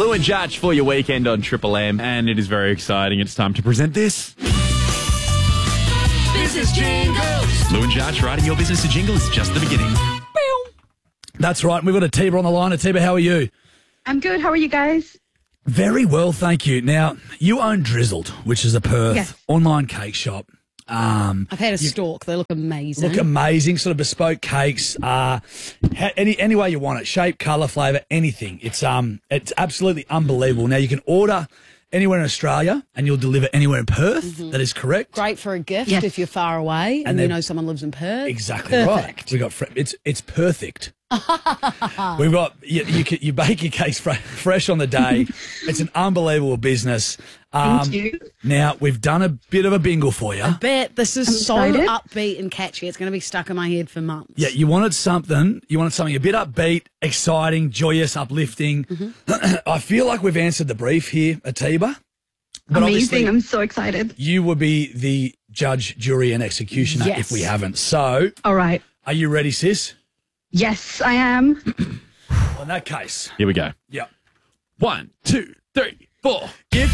Lou and Judge for your weekend on Triple M, and it is very exciting. It's time to present this. Business Jingles. Lou and Judge writing your business a jingle is just the beginning. That's right. We've got Atiba on the line. Atiba, how are you? I'm good. How are you guys? Very well, thank you. Now, you own Drizzled, which is a Perth online cake shop. I've had a stalk. They look amazing. Look amazing, sort of bespoke cakes. Any way you want it, shape, colour, flavour, anything. It's absolutely unbelievable. Now, you can order anywhere in Australia and you'll deliver anywhere in Perth. That is correct. Great for a gift if you're far away and you know someone lives in Perth. Exactly Perfect. right. We got it's perfect. We've got you bake your cakes fresh on the day. It's an unbelievable business. Thank you. Now we've done a bit of a bingle for you. I bet this is excited. so upbeat and catchy. It's going to be stuck in my head for months. Yeah, you wanted something a bit upbeat, exciting, joyous, uplifting. I feel like we've answered the brief here, Atiba. But Amazing. I'm so excited. You will be the judge, jury, and executioner if we haven't. So, All right. are you ready, sis? Yes, I am. Well, in that case, Here we go. yeah. 1, 2, 3, 4.